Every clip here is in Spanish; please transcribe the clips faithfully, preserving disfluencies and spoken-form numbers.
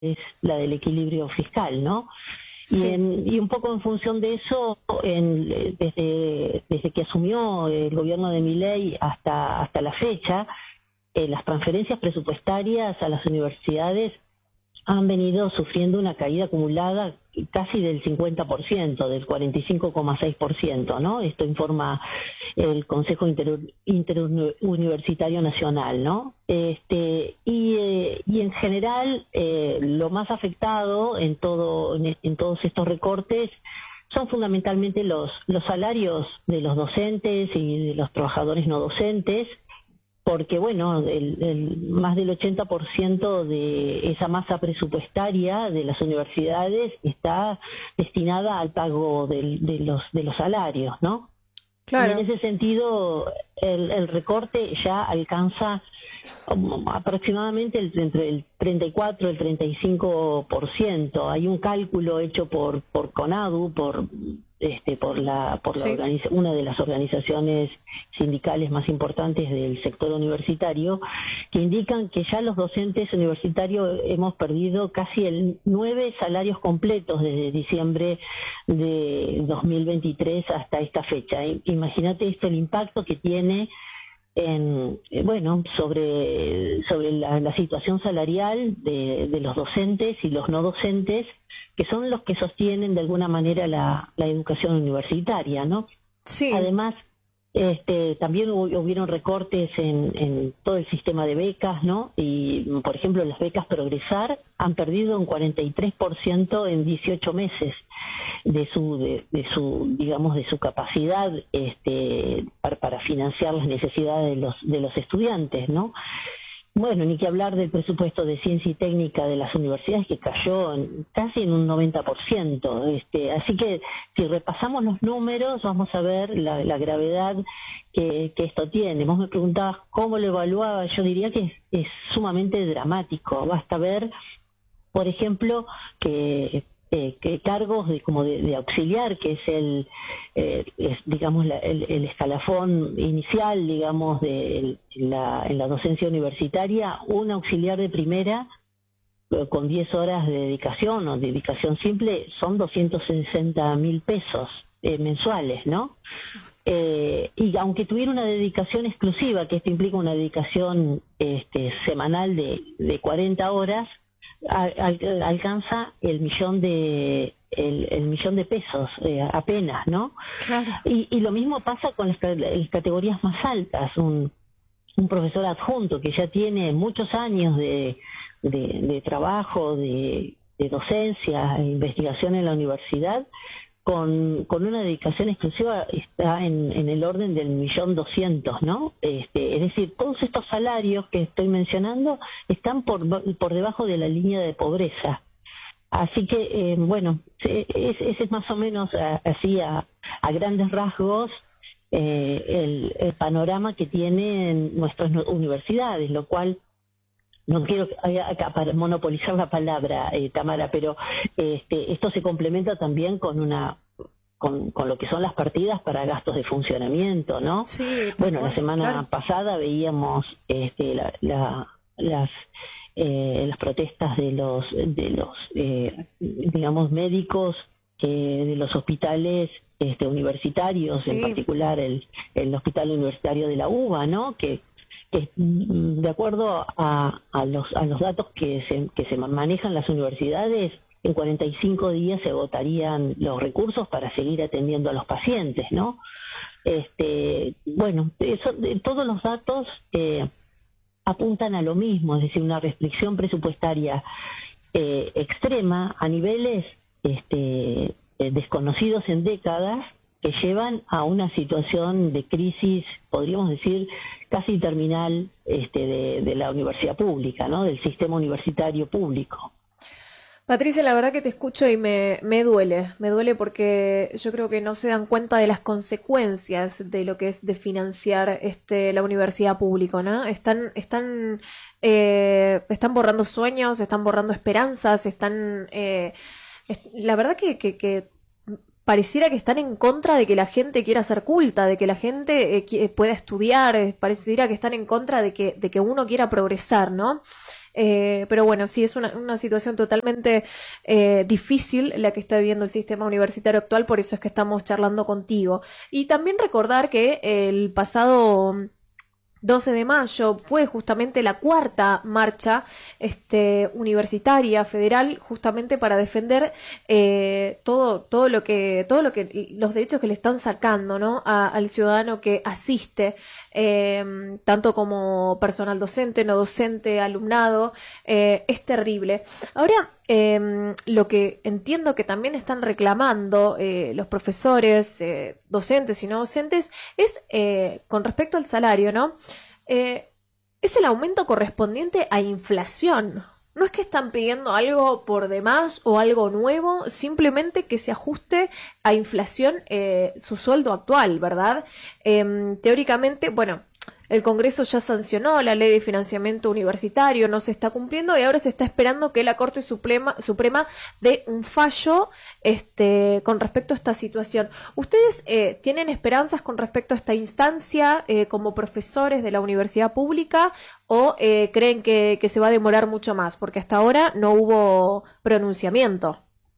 es la del equilibrio fiscal, ¿no? Sí. Y, en, y un poco en función de eso, en, desde, desde que asumió el gobierno de Milei hasta, hasta la fecha, eh, las transferencias presupuestarias a las universidades han venido sufriendo una caída acumulada casi del cincuenta por ciento, del cuarenta y cinco coma seis por ciento, ¿no? Esto informa el Consejo Inter, Interuniversitario Nacional, ¿no? Este, y, eh, y en general, eh, lo más afectado en, todo, en, en todos estos recortes son fundamentalmente los, los salarios de los docentes y de los trabajadores no docentes, porque bueno, el, el, más del ochenta por ciento de esa masa presupuestaria de las universidades está destinada al pago del, de los de los salarios, ¿no? Claro. Y en ese sentido, el, el recorte ya alcanza um, aproximadamente el, entre el treinta y cuatro y el treinta y cinco por ciento. Hay un cálculo hecho por por CONADU, por este por la por la Sí. organiza, una de las organizaciones sindicales más importantes del sector universitario, que indican que ya los docentes universitarios hemos perdido casi el nueve salarios completos desde diciembre de dos mil veintitrés hasta esta fecha. Imagínate esto, el impacto que tiene en eh, bueno sobre sobre la, la situación salarial de, de los docentes y los no docentes, que son los que sostienen de alguna manera la, la educación universitaria, ¿no? Sí. Además, este, también hubo- hubieron recortes en, en todo el sistema de becas, ¿no? Y, por ejemplo, las becas Progresar han perdido un cuarenta y tres por ciento en dieciocho meses de su, de, de su, digamos, de su capacidad, este, para, para financiar las necesidades de los, de los estudiantes, ¿no? Bueno, ni que hablar del presupuesto de ciencia y técnica de las universidades, que cayó en, casi en un noventa por ciento. Este, así que si repasamos los números vamos a ver la, la gravedad que, que esto tiene. Vos me preguntabas cómo lo evaluaba. Yo diría que es, es sumamente dramático. Basta ver, por ejemplo, que eh, que cargos de como de, de auxiliar, que es el eh, es, digamos la, el, el escalafón inicial, digamos, de el- la, en la docencia universitaria, un auxiliar de primera eh, con diez horas de dedicación o dedicación simple son doscientos sesenta mil pesos eh, mensuales, ¿no? Eh, y aunque tuviera una dedicación exclusiva, que esto implica una dedicación este, semanal de, de cuarenta horas, al- al- alcanza el millón de el, el millón de pesos eh, apenas, ¿no? Claro. Y, y lo mismo pasa con las, ca- las categorías más altas. Un, un profesor adjunto que ya tiene muchos años de, de, de trabajo, de, de docencia e investigación en la universidad, con, con una dedicación exclusiva está en, en el orden del millón doscientos, ¿no? Este, es decir, todos estos salarios que estoy mencionando están por, por debajo de la línea de pobreza. Así que, eh, bueno, ese es, es más o menos a- así a, a grandes rasgos eh, el, el panorama que tienen nuestras nu- universidades, lo cual no quiero eh, acá para monopolizar la palabra, eh, Tamara, pero este, esto se complementa también con una con, con lo que son las partidas para gastos de funcionamiento, ¿no? Sí, tal Bueno, la cual, semana claro. pasada veíamos este, la, la- las eh, las protestas de los de los eh, digamos médicos eh, de los hospitales este, universitarios, en Sí. particular el, el hospital universitario de la UBA, ¿no? Que que, mm, de acuerdo a, a los a los datos que se que se manejan las universidades, en cuarenta y cinco días se agotarían los recursos para seguir atendiendo a los pacientes, ¿no? Este, bueno, eso, de- todos los datos eh, apuntan a lo mismo, es decir, una restricción presupuestaria eh, extrema a niveles este, eh, desconocidos en décadas, que llevan a una situación de crisis, podríamos decir, casi terminal este, de, de la universidad pública, ¿no? Del sistema universitario público. Patricia, la verdad que te escucho y me, me duele, me duele porque yo creo que no se dan cuenta de las consecuencias de lo que es de financiar este la universidad pública, ¿no? Están, están, eh, están borrando sueños, están borrando esperanzas, están, eh, es- la verdad que, que, que pareciera que están en contra de que la gente quiera ser culta, de que la gente eh, qui- pueda estudiar, eh, pareciera que están en contra de que, de que uno quiera progresar, ¿no? Eh, pero bueno, sí, es una, una situación totalmente eh, difícil la que está viviendo el sistema universitario actual, por eso es que estamos charlando contigo. Y también recordar que el pasado doce de mayo fue justamente la cuarta marcha este, universitaria federal, justamente para defender eh, todo todo lo que todo lo que los derechos que le están sacando, ¿no?, a, al ciudadano que asiste, eh, tanto como personal docente, no docente, alumnado. Eh, es terrible. Ahora, eh, lo que entiendo que también están reclamando eh, los profesores, eh, docentes y no docentes, es eh, con respecto al salario, ¿no? Eh, es el aumento correspondiente a inflación. No es que están pidiendo algo por demás o algo nuevo, simplemente que se ajuste a inflación eh, su sueldo actual, ¿verdad? Eh, teóricamente, bueno, el Congreso ya sancionó la ley de financiamiento universitario, no se está cumpliendo y ahora se está esperando que la Corte Suprema, Suprema dé un fallo este, con respecto a esta situación. ¿Ustedes eh, tienen esperanzas con respecto a esta instancia eh, como profesores de la universidad pública o eh, creen que, que se va a demorar mucho más? Porque hasta ahora no hubo pronunciamiento.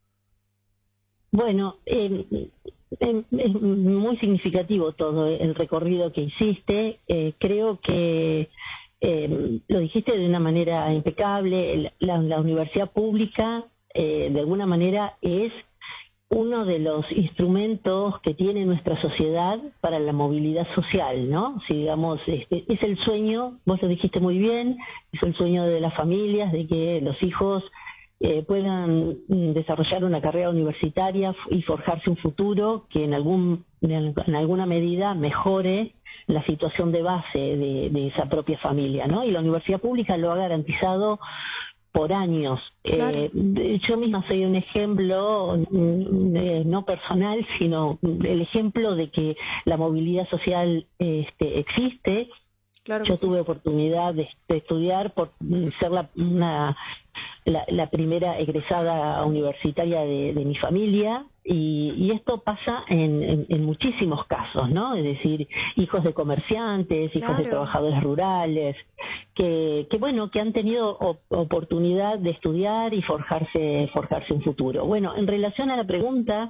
Bueno, eh, es muy significativo todo el recorrido que hiciste. Eh, creo que eh, lo dijiste de una manera impecable. La, la universidad pública, eh, de alguna manera, es uno de los instrumentos que tiene nuestra sociedad para la movilidad social, ¿no? Si digamos, este, es el sueño, vos lo dijiste muy bien, es el sueño de las familias, de que los hijos Eh, puedan desarrollar una carrera universitaria y forjarse un futuro que en algún en alguna medida mejore la situación de base de, de esa propia familia, ¿no? Y la universidad pública lo ha garantizado por años. Claro. Eh, yo misma soy un ejemplo, eh, no personal, sino el ejemplo de que la movilidad social este, existe. Claro Yo sí. tuve oportunidad de, de estudiar por ser la, una, la, la primera egresada universitaria de, de mi familia y, y esto pasa en, en, en muchísimos casos, ¿no? Es decir, hijos de comerciantes, claro. hijos de trabajadores rurales, que, que bueno, que han tenido op oportunidad de estudiar y forjarse, forjarse un futuro. Bueno, en relación a la pregunta,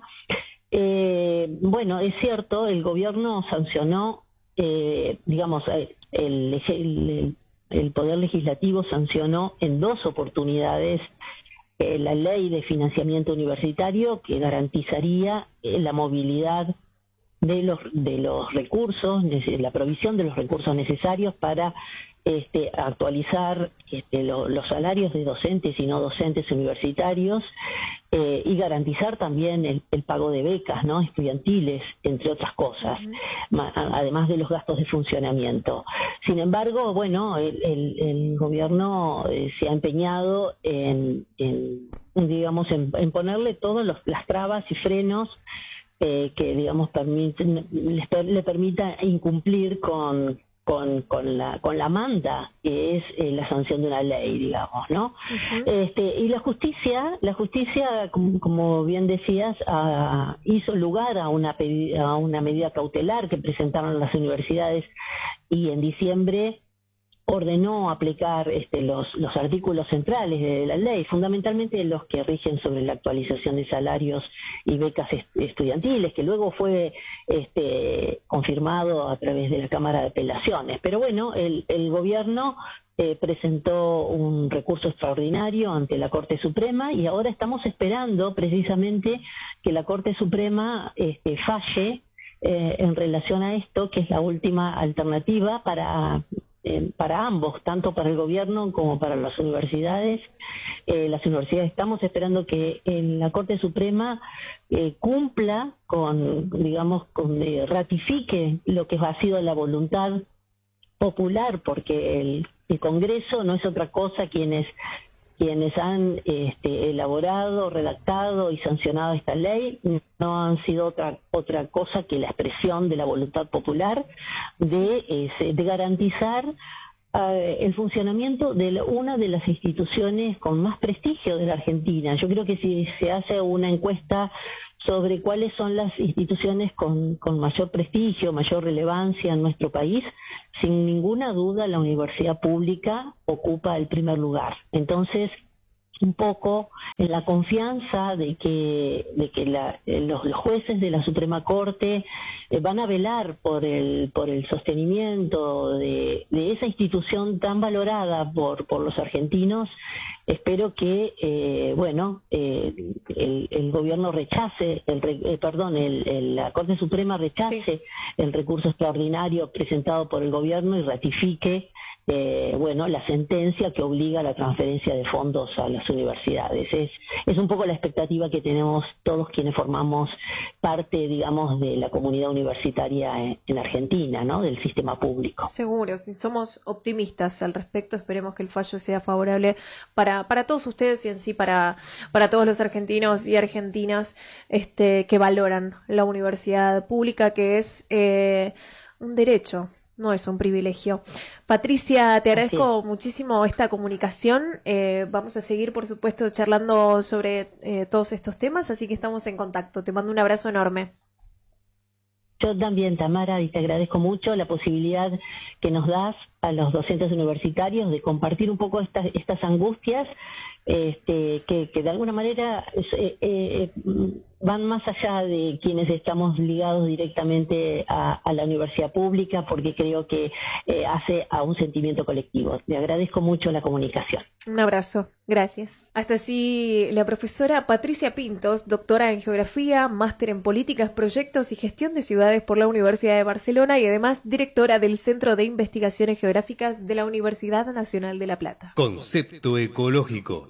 eh, bueno, es cierto, el gobierno sancionó, eh, digamos, eh, El, el, el Poder Legislativo sancionó en dos oportunidades eh, la ley de financiamiento universitario que garantizaría eh, la movilidad de los de los recursos, la provisión de los recursos necesarios para este, actualizar este, lo, los salarios de docentes y no docentes universitarios eh, y garantizar también el, el pago de becas, ¿no?, estudiantiles, entre otras cosas, uh-huh. además de los gastos de funcionamiento. Sin embargo, bueno, el, el, el gobierno eh, se ha empeñado en, en digamos, en, en ponerle todas las trabas y frenos Eh, que digamos permiten, les, le permita incumplir con, con, con, la, con la manda que es eh, la sanción de una ley, digamos, ¿no? Uh-huh. este, y la justicia, la justicia, como, como bien decías, uh, hizo lugar a una, a una medida cautelar que presentaron las universidades y en diciembre ordenó aplicar este, los, los artículos centrales de la ley, fundamentalmente los que rigen sobre la actualización de salarios y becas est estudiantiles, que luego fue este, confirmado a través de la Cámara de Apelaciones. Pero bueno, el, el gobierno eh, presentó un recurso extraordinario ante la Corte Suprema y ahora estamos esperando precisamente que la Corte Suprema este, falle eh, en relación a esto, que es la última alternativa para... Eh, para ambos, tanto para el gobierno como para las universidades. Eh, las universidades estamos esperando que en la Corte Suprema eh, cumpla con, digamos, con, eh, ratifique lo que ha sido la voluntad popular, porque el, el Congreso no es otra cosa quienes quienes han este, elaborado, redactado y sancionado esta ley no han sido otra otra cosa que la expresión de la voluntad popular de, eh, de garantizar el funcionamiento de una de las instituciones con más prestigio de la Argentina. Yo creo que si se hace una encuesta sobre cuáles son las instituciones con, con mayor prestigio, mayor relevancia en nuestro país, sin ninguna duda la universidad pública ocupa el primer lugar. Entonces, un poco en la confianza de que de que la, los, los jueces de la Suprema Corte eh, van a velar por el por el sostenimiento de, de esa institución tan valorada por por los argentinos. Espero que eh, bueno eh, el, el gobierno rechace el eh, perdón el, el, la Corte Suprema rechace sí. el recurso extraordinario presentado por el gobierno y ratifique Eh, bueno, la sentencia que obliga a la transferencia de fondos a las universidades. Es, es un poco la expectativa que tenemos todos quienes formamos parte, digamos, de la comunidad universitaria en, en Argentina, ¿no? Del sistema público. Seguro, si somos optimistas al respecto, esperemos que el fallo sea favorable para, para todos ustedes y en sí para, para todos los argentinos y argentinas este, que valoran la universidad pública, que es eh, un derecho. No es un privilegio. Patricia, te agradezco okay. muchísimo esta comunicación. Eh, vamos a seguir, por supuesto, charlando sobre eh, todos estos temas, así que estamos en contacto. Te mando un abrazo enorme. Yo también, Tamara, y te agradezco mucho la posibilidad que nos das a los docentes universitarios de compartir un poco estas, estas angustias este, que, que de alguna manera eh, eh, van más allá de quienes estamos ligados directamente a, a la universidad pública, porque creo que eh, hace a un sentimiento colectivo. Le agradezco mucho la comunicación. Un abrazo, gracias. Hasta así la profesora Patricia Pintos, doctora en Geografía, máster en Políticas, Proyectos y Gestión de Ciudades por la Universidad de Barcelona y además directora del Centro de Investigaciones Geográficas de la Universidad Nacional de La Plata. Concepto ecológico.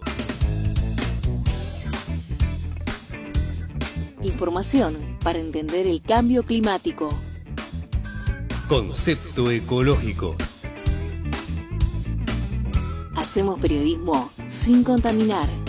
Información para entender el cambio climático. Concepto ecológico. Hacemos periodismo sin contaminar.